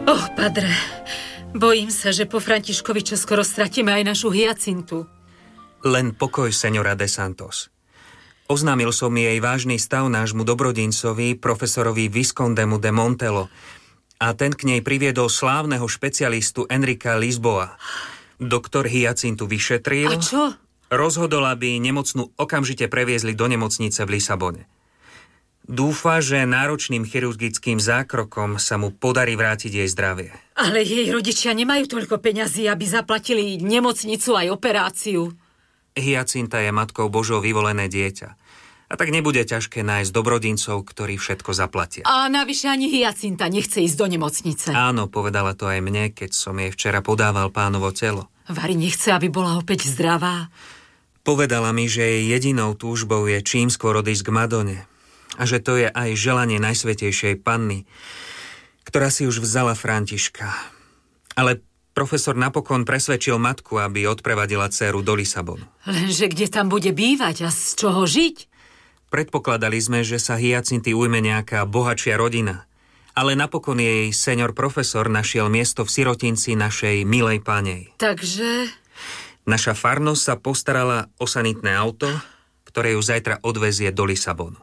Padre, bojím sa, že po Františkovi čoskoro stratíme aj našu Hyacintu. Len pokoj, señora de Santos. Oznámil som jej vážny stav nášmu dobrodincovi, profesorovi Viscondemu de Montelo, a ten k nej priviedol slávneho špecialistu Enrika Lisboa. Doktor Hyacintu vyšetril... A čo? Rozhodol, aby nemocnú okamžite previezli do nemocnice v Lisabone. Dúfa, že náročným chirurgickým zákrokom sa mu podarí vrátiť jej zdravie. Ale jej rodičia nemajú toľko peňazí, aby zaplatili nemocnicu aj operáciu. Hyacinta je matkou Božou vyvolené dieťa. A tak nebude ťažké nájsť dobrodincov, ktorí všetko zaplatia. A navyše ani Hyacinta nechce ísť do nemocnice. Áno, povedala to aj mne, keď som jej včera podával Pánovo telo. Vary nechce, aby bola opäť zdravá. Povedala mi, že jej jedinou túžbou je čím skôr odísť k Madone. A že to je aj želanie Najsvätejšej Panny, ktorá si už vzala Františka. Ale profesor napokon presvedčil matku, aby odprevadila dcéru do Lisabonu. Lenže kde tam bude bývať a z čoho žiť? Predpokladali sme, že sa Hyacinty ujme nejaká bohatšia rodina. Ale napokon jej senior profesor našiel miesto v sirotinci našej milej pánej. Takže... Naša farnosť sa postarala o sanitné auto, ktoré ju zajtra odvezie do Lisabonu.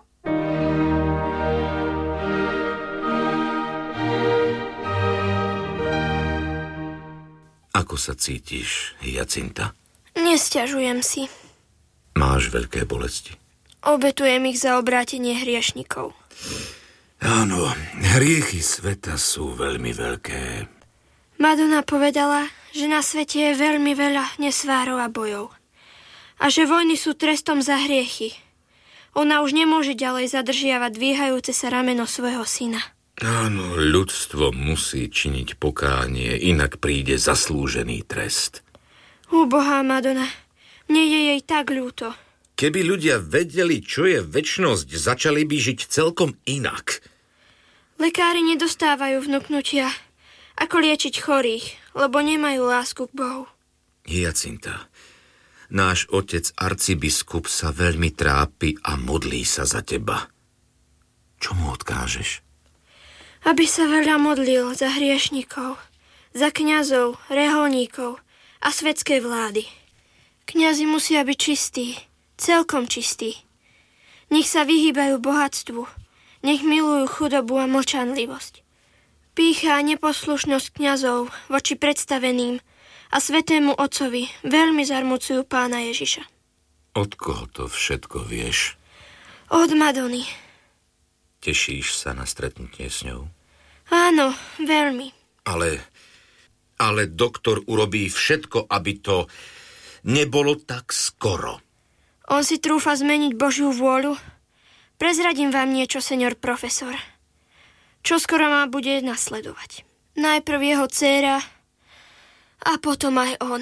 Ako sa cítiš, Hyacinta? Nesťažujem si. Máš veľké bolesti? Obetujem ich za obrátenie hriešnikov. Áno, hriechy sveta sú veľmi veľké. Madonna povedala, že na svete je veľmi veľa nesvárov a bojov. A že vojny sú trestom za hriechy. Ona už nemôže ďalej zadržiavať dvíhajúce sa rameno svojho syna. Áno, ľudstvo musí činiť pokánie, inak príde zaslúžený trest. Úbohá Madonna, mne je jej tak ľúto. Keby ľudia vedeli, čo je večnosť, začali by žiť celkom inak. Lekári nedostávajú vnuknutia, ako liečiť chorých, lebo nemajú lásku k Bohu. Hyacinta, náš otec arcibiskup sa veľmi trápi a modlí sa za teba. Čo mu odkážeš? Aby sa veľa modlil za hriešnikov, za kňazov, reholníkov a svetskej vlády. Kňazi musia byť čistí, celkom čistí. Nech sa vyhýbajú bohatstvu, nech milujú chudobu a mlčanlivosť. Pýcha a neposlušnosť kňazov voči predstaveným a svätému Otcovi veľmi zarmucujú Pána Ježiša. Od koho to všetko vieš? Od Madony. Tešíš sa na stretnutie s ňou? Áno, veľmi. Ale doktor urobí všetko, aby to nebolo tak skoro. On si trúfa zmeniť Božiu vôľu? Prezradím vám niečo, senior profesor. Čo skoro ma bude nasledovať. Najprv jeho dcéra a potom aj on.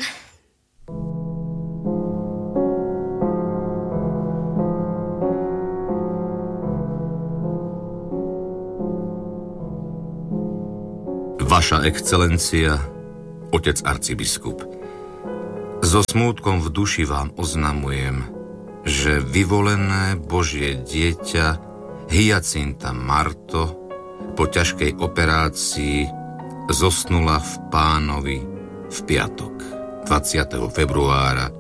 Vaša excelencia, otec arcibiskup, so smútkom v duši vám oznamujem, že vyvolené Božie dieťa Hyacinta Marto po ťažkej operácii zosnula v Pánovi v piatok 20. februára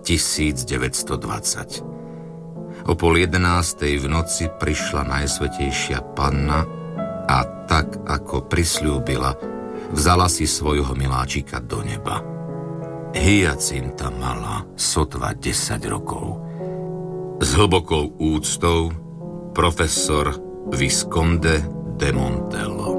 1920. O 10:30 v noci prišla Najsvätejšia Panna a tak, ako prisľúbila, vzala si svojho miláčika do neba. Hyacinta mala sotva 10 rokov. S hlbokou úctou profesor Visconde de Montelo.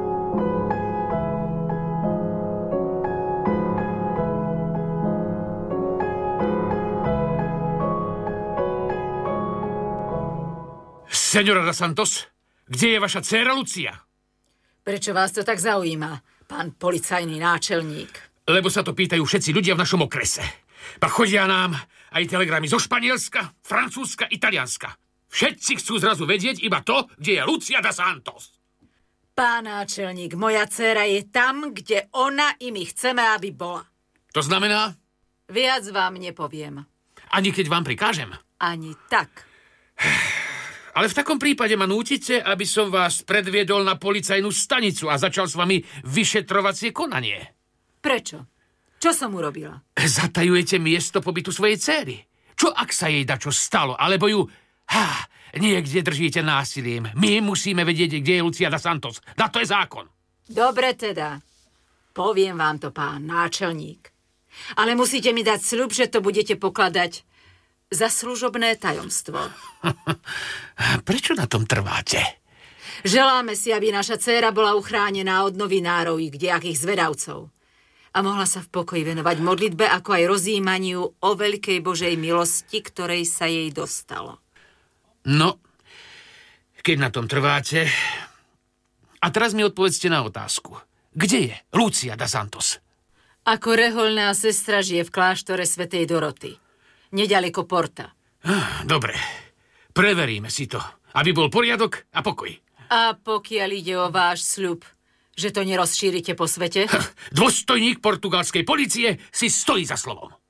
Señora de Santos, kde je vaša dcéra Lucia? Prečo vás to tak zaujíma, pán policajný náčelník? Lebo sa to pýtajú všetci ľudia v našom okrese. Pa chodia nám aj telegramy zo Španielska, Francúzska, Italianska. Všetci chcú zrazu vedieť iba to, kde je Lucia de Santos. Pán náčelník, moja dcéra je tam, kde ona i my chceme, aby bola. To znamená? Viac vám nepoviem. Ani keď vám prikážem? Ani tak. Ale v takom prípade ma nútite, aby som vás predviedol na policajnú stanicu a začal s vami vyšetrovacie konanie. Prečo? Čo som urobila? Zatajujete miesto pobytu svojej céry. Čo ak sa jej dačo stalo, alebo ju niekde držíte násilím? My musíme vedieť, kde je Lucia da Santos. Na to je zákon. Dobre teda. Poviem vám to, pán náčelník. Ale musíte mi dať sľub, že to budete pokladať za služobné tajomstvo. Prečo na tom trváte? Želáme si, aby naša dcéra bola uchránená od novinárov i kdejakých zvedavcov a mohla sa v pokoji venovať modlitbe, ako aj rozjímaniu o veľkej Božej milosti, ktorej sa jej dostalo. No, keď na tom trváte... A teraz mi odpovedzte na otázku. Kde je Lucia da Santos? Ako rehoľná sestra žije v kláštore svätej Doroty. Neďaleko Porta. Dobre, preveríme si to, aby bol poriadok a pokoj. A pokiaľ ide o váš sľub, že to nerozšírite po svete? Dôstojník portugalskej polície si stojí za slovom.